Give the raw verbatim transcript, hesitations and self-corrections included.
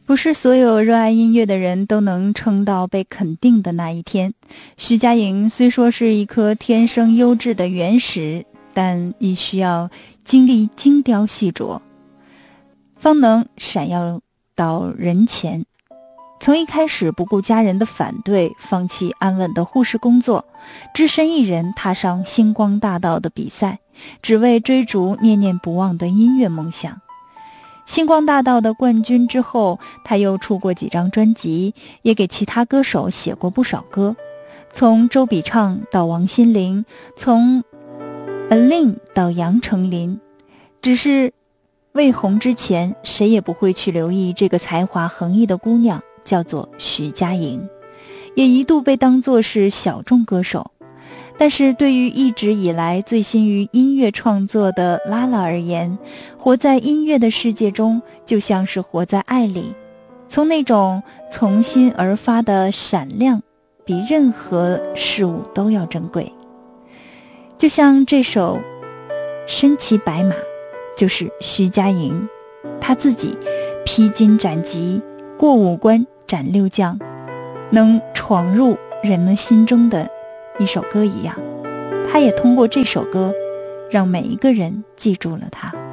不是所有热爱音乐的人都能撑到被肯定的那一天。徐佳莹虽说是一颗天生优质的原石，但亦需要经历精雕细琢，方能闪耀到人前。从一开始不顾家人的反对，放弃安稳的护士工作，只身一人踏上星光大道的比赛，只为追逐念念不忘的音乐梦想。星光大道的冠军之后，他又出过几张专辑，也给其他歌手写过不少歌，从周笔畅到王心凌，从 Alin 到杨丞琳。只是未红之前，谁也不会去留意这个才华横溢的姑娘叫做徐佳莹，也一度被当作是小众歌手。但是对于一直以来醉心于音乐创作的拉拉而言，活在音乐的世界中就像是活在爱里，从那种从心而发的闪亮，比任何事物都要珍贵。就像这首身骑白马，就是徐佳莹她自己披荆斩棘，过五关斩六将，能闯入人们心中的一首歌一样，他也通过这首歌让每一个人记住了他。